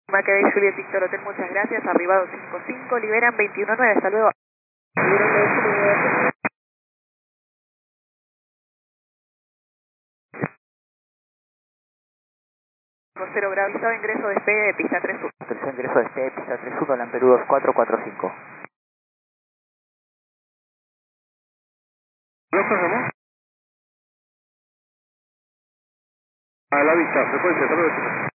Marca de Juliet Víctor Hotel, muchas gracias. Arribado 55, liberan 21-9, hasta luego. Cero Bravo, avisado ingreso despegue de pista 31. Tercer ingreso despegue de pista 31, Lamperú 2445. ¿Lo pasamos? A la vista, frecuencia, 3